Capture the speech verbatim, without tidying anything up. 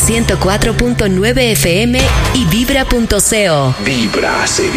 ciento cuatro punto nueve F M y vibra punto co. Vibra, se